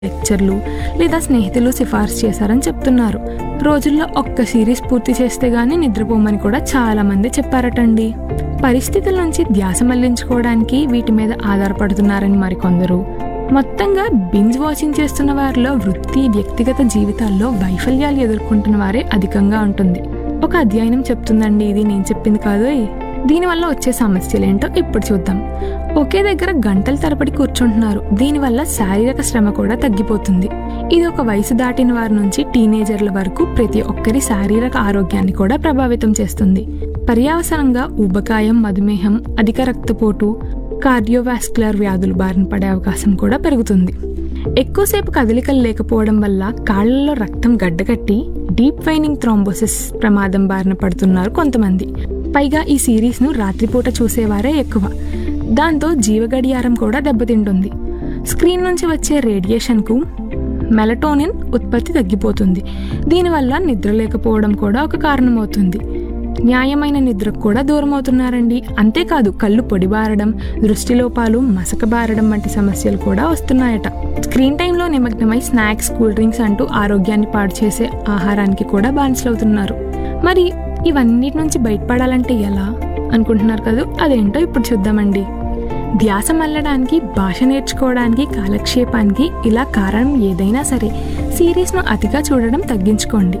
లెక్చర్లు లేదా స్నేహితులు సిఫార్సు చేశారని చెప్తున్నారు. రోజుల్లో ఒక్క సిరీస్ పూర్తి చేస్తే గానీ నిద్రపోమని కూడా చాలా మంది చెప్పారటండి. పరిస్థితుల నుంచి ధ్యాస మళ్లించుకోవడానికి వీటి మీద ఆధారపడుతున్నారని మరికొందరు. మొత్తంగా బింజ్ వాచింగ్ చేస్తున్న వారిలో వృత్తి, వ్యక్తిగత జీవితాల్లో వైఫల్యాలు ఎదుర్కొంటున్న వారే అధికంగా ఉంటుంది. ఒక అధ్యయనం చెప్తుందండి, ఇది నేను చెప్పింది కాదు. దీనివల్ల వచ్చే సమస్యలేంటో ఇప్పుడు చూద్దాం. ఒకే దగ్గర గంటల తరబడి కూర్చుంటున్నారు. దీనివల్ల శారీరక శ్రమ కూడా తగ్గిపోతుంది. ఇది ఒక వయసు దాటిన వారి నుంచి టీనేజర్ల వరకు ప్రతి ఒక్కరి శారీరక ఆరోగ్యాన్ని కూడా ప్రభావితం చేస్తుంది. పర్యవసానంగా ఊబకాయం, మధుమేహం, అధిక రక్తపోటు, కార్డియోవాస్కులర్ వ్యాధులు బారిన పడే అవకాశం కూడా పెరుగుతుంది. ఎక్కువసేపు కదలికలు లేకపోవడం వల్ల కాళ్లలో రక్తం గడ్డకట్టి డీప్ వెయినింగ్ థ్రోంబోసిస్ ప్రమాదం బారిన పడుతున్నారు కొంతమంది. పైగా ఈ సిరీస్ను రాత్రిపూట చూసేవారే ఎక్కువ. దాంతో జీవగడియారం కూడా దెబ్బతింటుంది. స్క్రీన్ నుంచి వచ్చే రేడియేషన్కు మెలటోనిన్ ఉత్పత్తి తగ్గిపోతుంది. దీనివల్ల నిద్ర లేకపోవడం కూడా ఒక కారణమవుతుంది. న్యాయమైన నిద్రకు కూడా దూరం అవుతున్నారండి. అంతేకాదు కళ్ళు పొడిబారడం, దృష్టిలోపాలు, మసకబారడం వంటి సమస్యలు కూడా వస్తున్నాయట. స్క్రీన్ టైంలో నిమగ్నమై స్నాక్స్, కూల్ డ్రింక్స్ అంటూ ఆరోగ్యాన్ని పాడు చేసే ఆహారానికి కూడా బానిసలవుతున్నారు. మరి ఇవన్నిటి నుంచి బయటపడాలంటే ఎలా అనుకుంటున్నారు కదా? అదేంటో ఇప్పుడు చూద్దామండి. ధ్యాస మళ్ళడానికి, భాష నేర్చుకోవడానికి, కాలక్షేపానికి ఇలా కారణం ఏదైనా సరే సిరీస్ను అతిగా చూడడం తగ్గించుకోండి.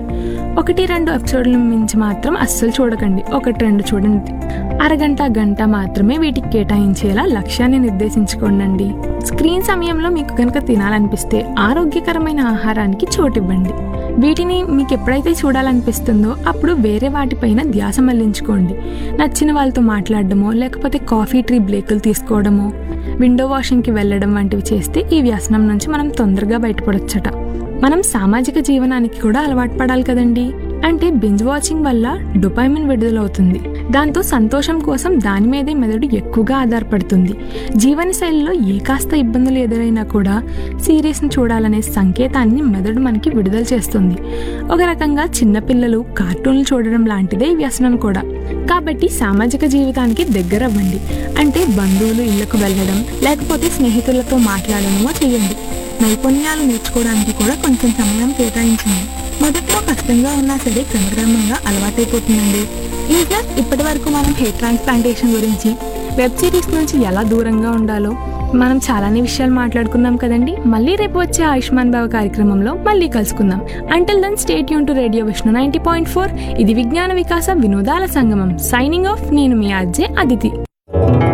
1-2 ఎపిసోడ్ల మించి మాత్రం అస్సలు చూడకండి. 1-2 చూడండి. అరగంట, గంట మాత్రమే వీటికి కేటాయించేలా లక్ష్యాన్ని నిర్దేశించుకోండి. స్క్రీన్ సమయంలో మీకు కనుక తినాలనిపిస్తే ఆరోగ్యకరమైన ఆహారానికి చోటివ్వండి. వీటిని మీకు ఎప్పుడైతే చూడాలనిపిస్తుందో అప్పుడు వేరే వాటిపైన ధ్యాస మళ్లించుకోండి. నచ్చిన వాళ్ళతో మాట్లాడడమో, లేకపోతే కాఫీ, టీ బ్రేకులు తీసుకోవడమో, విండో వాషింగ్కి వెళ్ళడం వంటివి చేస్తే ఈ వ్యసనం నుంచి మనం తొందరగా బయటపడొచ్చట. మనం సామాజిక జీవనానికి కూడా అలవాటు పడాలి కదండి. అంటే బింజ్ వాచింగ్ వల్ల డోపమైన్ విడుదలవుతుంది. దాంతో సంతోషం కోసం దాని మీదే మెదడు ఎక్కువగా ఆధారపడుతుంది. జీవనశైలిలో ఏ కాస్త ఇబ్బందులు ఎదురైనా కూడా సిరీస్ను చూడాలనే సంకేతాన్ని మెదడు మనకి విడుదల చేస్తుంది. ఒక రకంగా చిన్నపిల్లలు కార్టూన్లు చూడడం లాంటిదే ఈ వ్యసనం కూడా. కాబట్టి సామాజిక జీవితానికి దగ్గర అవ్వండి. అంటే బంధువులు ఇళ్లకు వెళ్ళడం, లేకపోతే స్నేహితులతో మాట్లాడడమో చేయండి. నైపుణ్యాలు నేర్చుకోవడానికి కూడా కొంచెం సమయం కేటాయించండి. మొదట్లో కష్టంగా ఉన్నా సరే క్రమక్రమంగా అలవాటైపోతుందండి. ఇంకా ఇప్పటి వరకు మనం హెయిర్ ట్రాన్స్ప్లాంటేషన్ గురించి, వెబ్ సిరీస్ నుంచి ఎలా దూరంగా ఉండాలో మనం చాలానే విషయాలు మాట్లాడుకున్నాం కదండి. మళ్ళీ రేపు వచ్చే ఆయుష్మాన్ భవ కార్యక్రమంలో మళ్ళీ కలుసుకుందాం. Until then stay tune to radio Vishnu 90.4. ఇది విజ్ఞాన వికాస వినోదాల సంగమం. Signing off. నేను మీ ఆర్జే అదితి.